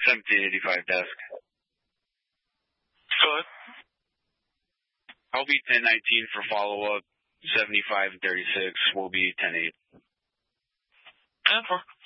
1785 desk. Good. I'll be 1019 for follow-up. 75 and 36 will be 10-8. That works.